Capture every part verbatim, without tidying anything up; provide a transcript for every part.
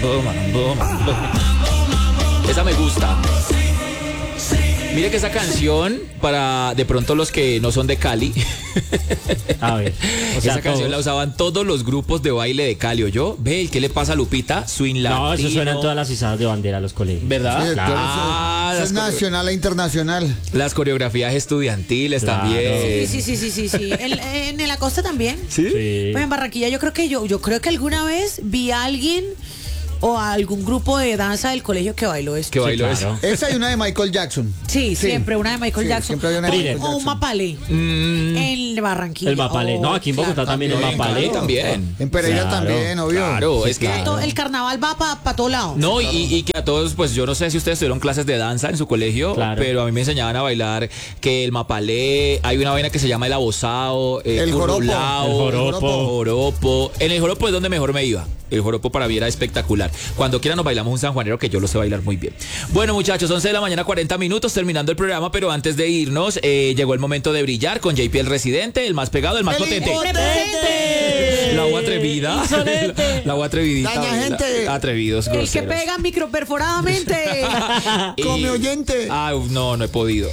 mambo, mambo, mambo. Esa me gusta. Mire que esa canción, para de pronto los que no son de Cali, A ver, o sea, esa canción todos. la usaban todos los grupos de baile de Cali, ¿oyó? Ve, ¿qué le pasa a Lupita? Swing latino. No, eso suena en todas las izadas de bandera a los colegios. ¿Verdad? Sí, Claro. claro, eso- Ah, eso las es nacional e internacional. Las coreografías estudiantiles Claro. también. Sí, sí, sí, sí, sí, sí. En, en, en la costa también. ¿Sí? Sí. Pues en Barranquilla yo creo que yo, yo creo que alguna vez vi a alguien o a algún grupo de danza del colegio que bailó esto. Que bailó claro. eso. Esa y una de Michael Jackson. Sí, siempre una de Michael Sí, Jackson. siempre había una de O- Michael o un Jackson. mapalé. Mm, En Barranquilla. El mapalé. No, aquí en Bogotá claro. también el También, mapalé. claro, también. En Pereira Claro. también, obvio. Claro, Sí, es que... To- El carnaval va para todos lados. No, y, y que a todos, pues yo no sé si ustedes tuvieron clases de danza en su colegio, Claro. pero a mí me enseñaban a bailar que el mapalé, hay una vaina que se llama el abosao, eh, El joropo. currulao, El joropo. joropo. En el joropo es donde mejor me iba. El joropo para mí era espectacular. Cuando quiera nos bailamos un sanjuanero que yo lo sé bailar muy bien. Bueno, muchachos, once de la mañana, cuarenta minutos, terminando el programa, pero antes de irnos, eh, llegó el momento de brillar con J P el residente, el más pegado, el más ¡El potente. impotente! La agua atrevida. Insolente. La agua atrevidita. Daña gente. La- atrevidos, El que groseros. pega microperforadamente. Y- Come oyente. Ah, no, no he podido.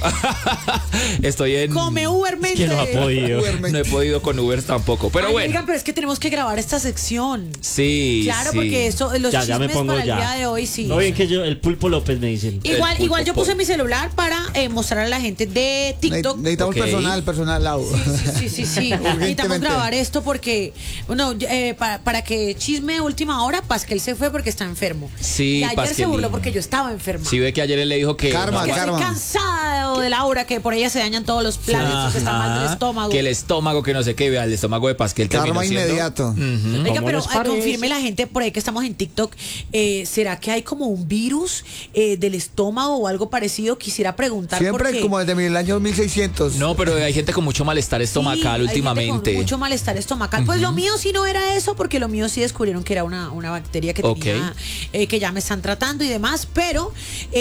Estoy en... Come Ubermente. ¿Quién lo ha podido? No he podido con Uber tampoco, pero Ay, bueno. oigan, pero es que tenemos que grabar esta sección. Sí, Claro, sí. porque eso, los Ya, ya me chismes pongo para ya. el día de hoy, sí. No bien que yo, el Pulpo López me dicen. Igual, El igual yo pulpo puse pop. mi celular para eh, mostrar a la gente de TikTok. Ne- Necesitamos Ok. personal, personal, Lau. Sí, sí, sí, sí. Necesitamos grabar esto porque, bueno, eh, para, para que chisme de última hora, Pascal se fue porque está enfermo. Sí, y ayer se Pasquelín. burló porque yo estaba enferma. Sí, ve que ayer él le dijo que... Karma, que no, karma. estoy cansada de la hora que por ella se dañan todos los planes, Ajá, que está mal del estómago. Que el estómago, que no sé qué, vea, el estómago de Pascal terminó Karma siendo- inmediato. Ujú. Oiga, ¿Cómo pero les eh, parece? confirme la gente por ahí que estamos en TikTok, eh, ¿será que hay como un virus eh, del estómago o algo parecido? Quisiera preguntar Siempre porque como desde el año mil seiscientos. No, pero hay gente con mucho malestar sí, estomacal hay gente últimamente. con mucho malestar estomacal. Pues lo mío sí no era eso, porque lo mío sí descubrieron que era una, una bacteria que Ok. tenía, eh, que ya me están tratando y demás, pero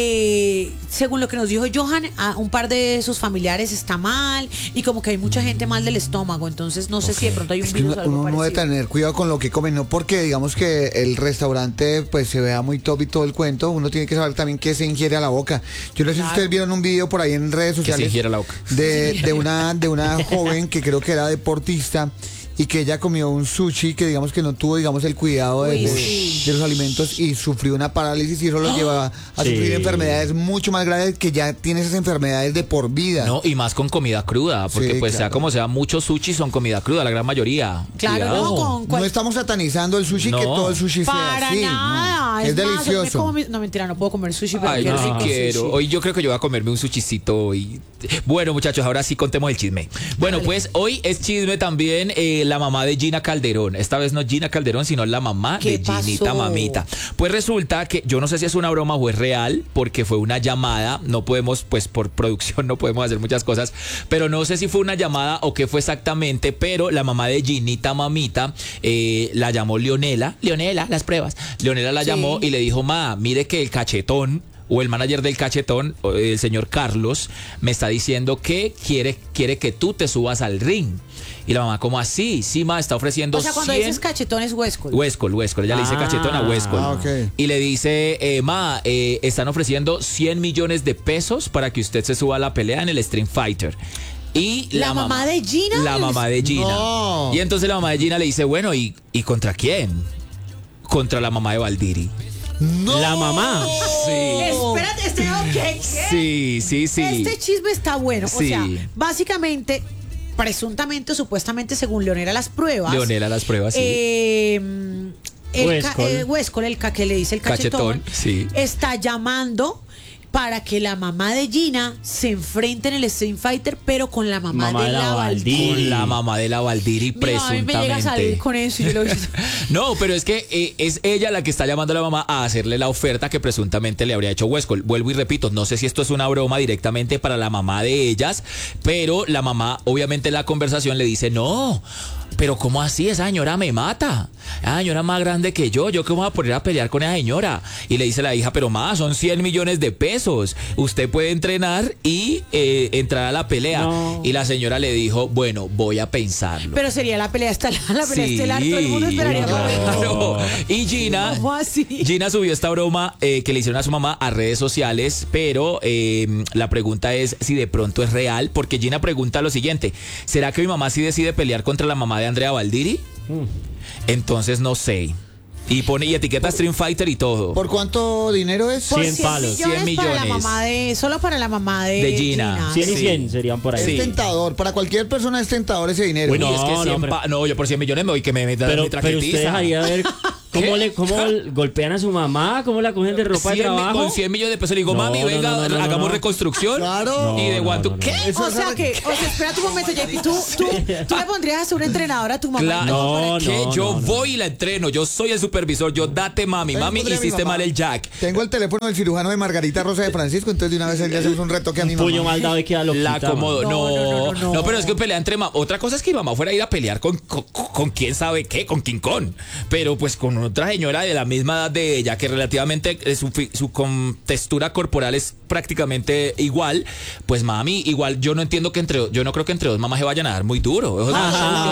eh, según lo que nos dijo Johan, a un par de sus familiares está mal y como que hay mucha gente mal del estómago, entonces no sé si de pronto hay un Es que virus uno, o algo uno no debe parecido. tener cuidado con lo que come, no porque digamos que el restaurante pues se vea muy top y todo el cuento, uno tiene que saber también qué se ingiere a la boca. Yo no sé si Claro. ustedes vieron un video por ahí en redes Que se sociales ingiere a la boca. de, de una de una joven que creo que era deportista y que ella comió un sushi que digamos que no tuvo digamos el cuidado de, Uy, de- sí. de los alimentos y sufrió una parálisis y eso lo lleva a Sí. sufrir enfermedades mucho más graves que ya tiene esas enfermedades de por vida. No, y más con comida cruda, porque Sí, pues sea claro. como sea, muchos sushi son comida cruda, la gran mayoría. Claro, Cuidado. no, con cual- No estamos satanizando el sushi, No. que todo el sushi sea Para así. no. nada. Es, más, me delicioso. como mi- no, mentira, no puedo comer sushi, pero Ay, qué yo sí rico quiero. sushi. Hoy yo creo que yo voy a comerme un sushicito hoy. Bueno, muchachos, ahora sí contemos el chisme. Bueno, pues hoy es chisme también eh, la mamá de Gina Calderón. Esta vez no Gina Calderón, sino la mamá ¿Qué de Ginita pasó? Mamita. Pues resulta que yo no sé si es una broma o es real, porque fue una llamada. No podemos, pues por producción no podemos hacer muchas cosas, pero no sé si fue una llamada o qué fue exactamente, pero la mamá de Ginita Mamita eh, la llamó Leonela. Leonela, las pruebas. Leonela la Sí. llamó y le dijo, ma, mire que el cachetón o el manager del cachetón, o el señor Carlos, me está diciendo que quiere, quiere que tú te subas al ring. Y la mamá, ¿cómo así? Sí, ma, está ofreciendo O sea, cuando cien... dices cachetón es huesco. Huescol, Huescol, ella le dice Ah. cachetón a Huescol. Ah, ok. Y le dice, eh, ma, eh, están ofreciendo cien millones de pesos para que usted se suba a la pelea en el Street Fighter. Y ¿La mamá de Gina? La mamá de Gina. No. Y entonces la mamá de Gina le dice, bueno, ¿y, ¿y contra quién? Contra la mamá de Valdiri. No. La mamá. Sí. Espérate, este, ok, ¿qué? Sí, sí, sí. Este chisme está bueno. O Sí. sea, básicamente, presuntamente o supuestamente, según Leonela las pruebas. Leonela las pruebas, sí. eh, el Huescol. ca- eh, Huescol, el ca- que le dice el cachetón, Cachetón, sí. está llamando para que la mamá de Gina se enfrente en el Street Fighter, pero con la mamá, Mamá de de la la Valdiri. Valdiri. Con la mamá de la Valdiri, Mi mamá me llega a salir presuntamente. con eso y yo lo No, pero es que eh, es ella la que está llamando a la mamá a hacerle la oferta que presuntamente le habría hecho Huescol. Vuelvo y repito, no sé si esto es una broma directamente para la mamá de ellas, pero la mamá, obviamente en la conversación le dice, no, pero ¿cómo así? Esa señora me mata. Esa señora es más grande que yo. ¿Yo cómo voy a poner a pelear con esa señora? Y le dice la hija, pero más, son cien millones de pesos. Usted puede entrenar y eh, entrar a la pelea. No. Y la señora le dijo, bueno, voy a pensarlo. Pero sería la pelea estelar, la pelea Sí. estelar, todo el mundo esperaría No. por eso. Claro. Y Gina, ¿Cómo así? Gina subió esta broma eh, que le hicieron a su mamá a redes sociales, pero eh, la pregunta es si de pronto es real, porque Gina pregunta lo siguiente: ¿será que mi mamá sí decide pelear contra la mamá de Andrea Valdiri? Mm. Entonces no sé. Y pone y etiqueta Stream Fighter y todo. ¿Por cuánto dinero es? Por cien palos. millones, cien para la millones. mamá de, solo para la mamá de, De Gina. cien y Sí. cien serían por ahí. Es Sí. tentador, para cualquier persona es tentador ese dinero. Uy, No, es que no, cien pero- pa- no, yo por cien millones me voy que me metan Pero, mi pero traquetiza. usted dejaría ver cómo ¿Qué? le cómo golpean a su mamá, cómo la cogen de ropa de cien mi- trabajo. con cien millones de pesos le digo, No, mami, no, venga, no, no, no, hagamos no. reconstrucción. Claro. Y de No, guanto, no, no, ¿qué? no. Eso O es sea arre- que, o sea, espera tu momento, J P, tú, tú, tú le pondrías a ser un entrenador a tu mamá. Claro, No, que no, yo no, no. voy y la entreno, yo soy el supervisor, yo date mami, Ven, mami, pondré a mi hiciste mamá. mal el jack. Tengo el teléfono del cirujano de Margarita Rosa de Francisco, entonces de una vez le hacemos un retoque a mi Un mamá. puño mal dado y queda loquita. La acomodo. man. No No, no no, no, no, no. pero es que pelea entre mamá. Otra cosa es que mi mamá fuera a ir a pelear con, con, con quién sabe qué, con King Kong. Pero pues con otra señora de la misma edad de ella, que relativamente eh, su, fi- su con textura corporal es prácticamente igual. Pues mami, igual yo no entiendo que entre, yo no creo que entre dos mamás se vayan a dar muy duro. Eso es-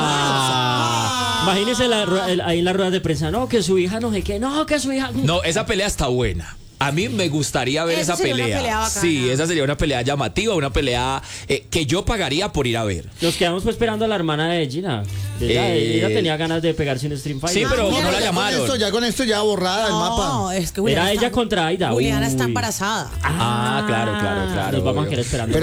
Ah. Imagínese la ru- el- ahí en las ruedas de prensa, no, que su hija no sé qué, no, que su hija. No, esa pelea está buena. A mí me gustaría ver Eso esa sería una pelea. pelea bacana. Sí, esa sería una pelea llamativa, una pelea eh, que yo pagaría por ir a ver. Nos quedamos pues esperando a la hermana de Gina. Ella, Eh. ella tenía ganas de pegarse un Stream Fighter. Sí, pero mira, no la ya Ya con llamaron. esto, ya con esto ya borrada el mapa. No, es que Era Juliana ella está- contra Aida. Juliana está Uy. embarazada. Ah, claro, claro, claro. Nos vamos a obvio. quedar esperando.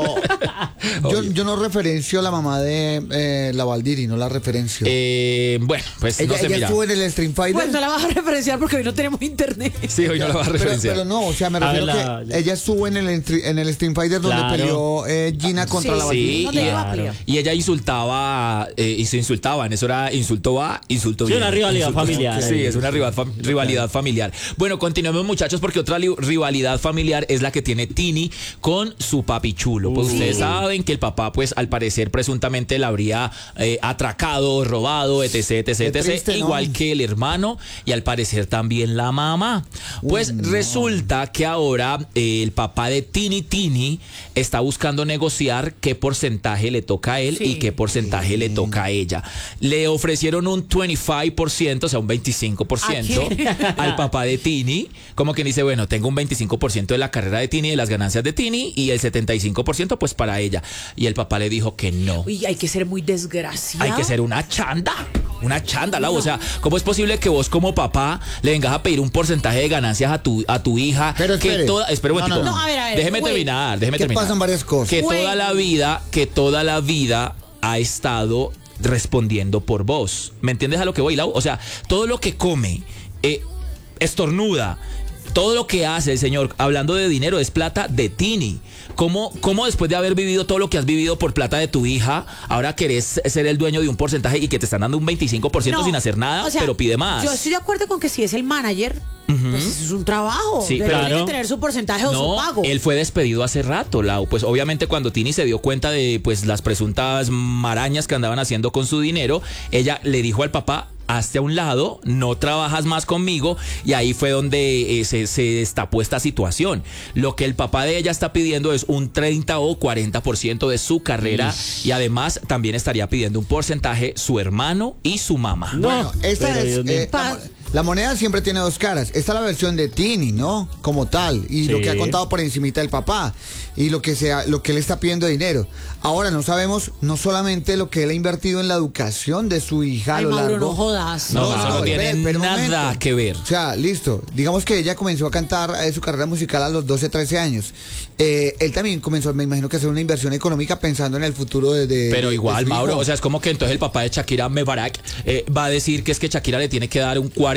más. Pero yo, yo no referencio a la mamá de eh, la Valdiri, no la referencio. Eh, bueno, pues ella no sé, ella mira. estuvo en el Stream Fighter. Pues no la vas a referenciar porque hoy no tenemos internet. Sí, hoy no la vas a pero, referenciar. pero no, o sea, me A ver, refiero la- que ella estuvo en el, entri- en el Stream Fighter donde Claro. peleó eh, Gina contra Sí, la Valdiri. Sí, no te y, iba a pelear. y ella insultaba, eh, y se insultaban. Eso era insulto va, insulto Sí, viene. una rivalidad Insulto- familiar Sí, ahí. es una rival- fam- rivalidad familiar. Bueno, continuemos, muchachos, porque otra li- rivalidad familiar es la que tiene Tini con su papi chulo. Pues Uy. ustedes saben que el papá, pues al parecer, presuntamente la habría eh, atracado, robado, etc, etc, Qué etc. triste, ¿no? Igual que el hermano y al parecer también la mamá. Pues resulta que ahora eh, el papá de Tini Tini está buscando negociar qué porcentaje le toca a él Sí. y qué porcentaje le toca a ella. Le ofrecieron un veinticinco por ciento, o sea, un veinticinco por ciento ¿A quién? al papá de Tini, como quien dice, bueno, tengo un veinticinco por ciento de la carrera de Tini, de las ganancias de Tini, y el setenta y cinco por ciento pues para ella. Y el papá le dijo que no. Uy, hay que ser muy desgraciado. Hay que ser una chanda. Una chanda, Lau. O sea, ¿cómo es posible que vos como papá le vengas a pedir un porcentaje de ganancias a tu, a tu hija? Pero que espere. toda, espera un No, no, momentico. no. No, a ver, a ver, Déjeme güey. terminar, déjeme Que terminar. pasan varias cosas. Que Güey. toda la vida, que toda la vida ha estado respondiendo por vos. ¿Me entiendes a lo que voy, Lau? O sea, todo lo que come, eh, estornuda, todo lo que hace el señor, hablando de dinero, es plata de Tini. ¿Cómo, ¿Cómo después de haber vivido todo lo que has vivido por plata de tu hija, ahora querés ser el dueño de un porcentaje y que te están dando un veinticinco por ciento No, sin hacer nada, o sea, pero pide más? Yo estoy de acuerdo con que si es el manager, pues es un trabajo. Sí, Debe claro. tiene que tener su porcentaje o su No, pago. él fue despedido hace rato, Lau. Pues obviamente cuando Tini se dio cuenta de pues las presuntas marañas que andaban haciendo con su dinero, ella le dijo al papá: hazte a un lado, no trabajas más conmigo, y ahí fue donde eh, se, se destapó esta situación. Lo que el papá de ella está pidiendo es un treinta o cuarenta por ciento de su carrera, y además también estaría pidiendo un porcentaje su hermano y su mamá. No, Bueno, esta pero es, Dios mío. eh, la, mo- la moneda siempre tiene dos caras. Esta es la versión de Tini, ¿no? Como tal. Y lo Sí. que ha contado por encimita el papá. Y lo que sea, lo que él está pidiendo de dinero. Ahora no sabemos no solamente lo que él ha invertido en la educación de su hija a Ay, lo Mauro, largo. no jodas. No, No, eso no no, tiene espere, espere un nada momento. que ver. O sea, listo. Digamos que ella comenzó a cantar eh, su carrera musical a los doce, trece años. Eh, él también comenzó, me imagino que a hacer una inversión económica pensando en el futuro de. de- Pero igual, de su Mauro, hijo. o sea, es como que entonces el papá de Shakira, Mebarak, eh, va a decir que es que Shakira le tiene que dar un cuarenta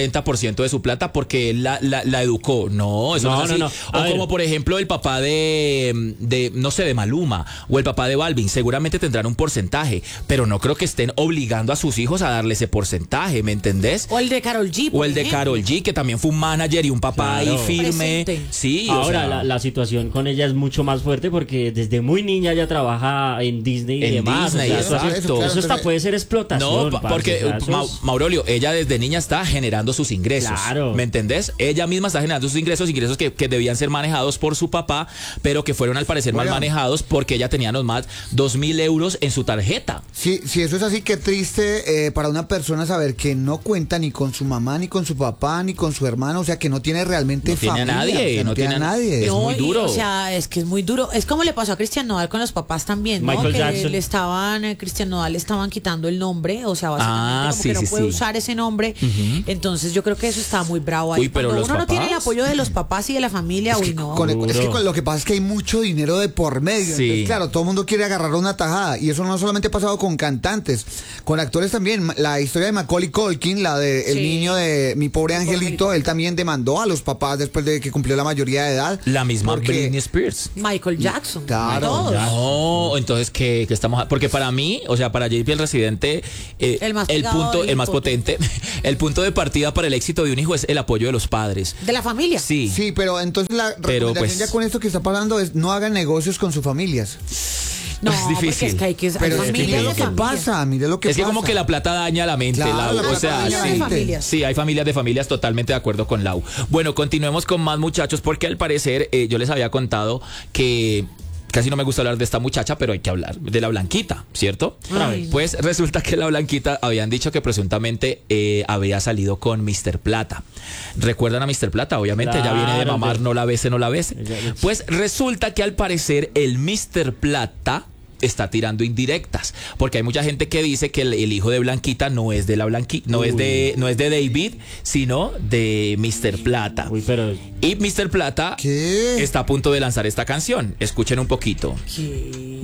setenta por ciento de su plata porque él la, la, la educó. No, eso no, No, es así. no, no. A O ver. como por ejemplo el papá de, de, no sé, de Maluma o el papá de Balvin, seguramente tendrán un porcentaje, pero no creo que estén obligando a sus hijos a darle ese porcentaje, ¿me entendés? O el de Karol G. por O el de ejemplo. Karol G, que también fue un manager y un papá Claro. ahí firme. Presente. Sí, o Ahora, sea, la, la situación con ella es mucho más fuerte porque desde muy niña ella trabaja en Disney y En demás. Disney, o sea, eso, exacto. eso, Eso, claro, hasta entonces- puede ser explotación. No, pa- parce, porque o sea, eso Ma- es- Maurolio, ella desde niña está generando sus ingresos. Claro. ¿Me entendés? Ella misma está generando sus ingresos, ingresos que, que debían ser manejados por su papá, pero que fueron al parecer mal Bueno. manejados porque ella tenía nomás dos mil euros en su tarjeta. Si, si eso es así, qué triste eh, para una persona saber que no cuenta ni con su mamá, ni con su papá, ni con su hermano, o sea, que no tiene realmente No tiene a familia, nadie, o sea, no, no tiene a tiene a- nadie. es No, muy y, duro. o sea, es que es muy duro. Es como le pasó a Cristian Nodal con los papás también, ¿no? Michael que Jackson. le estaban, eh, Cristian Nodal le estaban quitando el nombre, o sea, básicamente Ah, como sí, que no sí, puede sí. usar ese nombre. Entonces yo creo que eso está muy bravo ahí. Uy, pero Cuando los uno no tiene el papás. apoyo de los papás y de la familia, Es uy, que, no. con el- es que Duro. con lo que pasa es que hay mucho dinero de por medio. Sí. Entonces, claro, todo el mundo quiere agarrar una tajada. Y eso no solamente ha pasado con cantantes, con actores también. Ma- La historia de Macaulay Culkin, la de el Sí. niño de Mi Pobre Mi Pobre Angelito, Angelito. él también demandó a los papás después de que cumplió la mayoría de edad. La misma porque- Britney Spears. Michael Jackson. Claro, todos. ya. No, entonces ¿qué, qué estamos? a- Porque para mí, o sea, para J P el residente, eh, El más pegado punto, y el más potente. potente, el punto de partida para el éxito de un hijo es el apoyo de los padres. De la familia. Sí. Sí, pero entonces la Pero, recomendación pues- ya con esto que está pasando es no hagan negocios con sus familias. No, Es porque difícil. es que hay que hay Pero es que familias mire de lo que familias. pasa, mire lo que es que pasa. como que la plata daña la mente, Claro, Lau. la O plata sea, daña la sí. mente. familias. Sí, hay familias de familias, totalmente de acuerdo con Lau. Bueno, continuemos con más muchachos, porque al parecer eh, yo les había contado que casi no me gusta hablar de esta muchacha, pero hay que hablar de la Blanquita, ¿cierto? Ay. Pues resulta que la Blanquita habían dicho que presuntamente eh, había salido con mister Plata. ¿Recuerdan a mister Plata? Obviamente, ya viene de Claro, mamar, el de- no la bese, no la bese. Ella- Pues resulta que al parecer el mister Plata está tirando indirectas, porque hay mucha gente que dice que el, el hijo de Blanquita no es de la Blanquita, no Uy. es de no es de David, sino de mister Plata. Uy, pero Y mister Plata ¿Qué? está a punto de lanzar esta canción. Escuchen un poquito. ¿Qué?